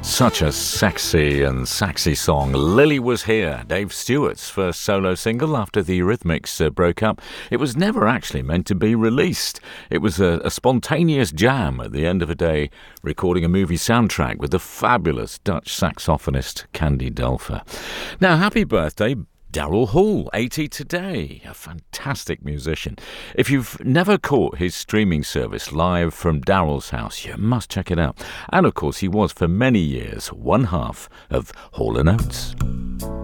Such a sexy and saxy song. Lily Was Here, Dave Stewart's first solo single after the Eurythmics broke up. It was never actually meant to be released. It was a spontaneous jam at the end of a day recording a movie soundtrack with the fabulous Dutch saxophonist Candy Dulfer. Now, happy birthday, Daryl Hall, 80 today, a fantastic musician. If you've never caught his streaming service live from Daryl's house, you must check it out. And of course, he was for many years one half of Hall & Oates.